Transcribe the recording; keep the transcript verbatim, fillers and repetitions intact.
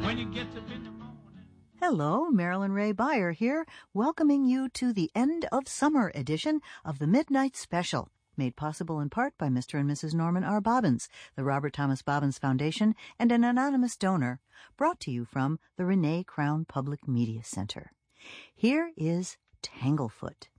when it gets up in the morning. Hello, Marilyn Ray Beyer here, welcoming you to the end of summer edition of the Midnight Special, made possible in part by Mister and Missus Norman R. Bobbins, the Robert Thomas Bobbins Foundation, and an anonymous donor, brought to you from the Renee Crown Public Media Center. Here is Tanglefoot.